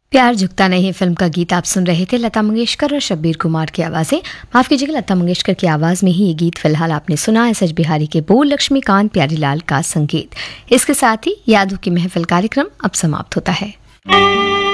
प्यार झुकता नहीं फिल्म का गीत आप सुन रहे थे। लता मंगेशकर और शब्बीर कुमार की आवाज़ें, माफ़ कीजिएगा लता मंगेशकर की आवाज़ में ही ये गीत फिलहाल आपने सुना। एस बिहारी के बोल, लक्ष्मीकांत प्यारीलाल का संगीत। इसके साथ ही यादों की महफिल कार्यक्रम अब समाप्त होता है।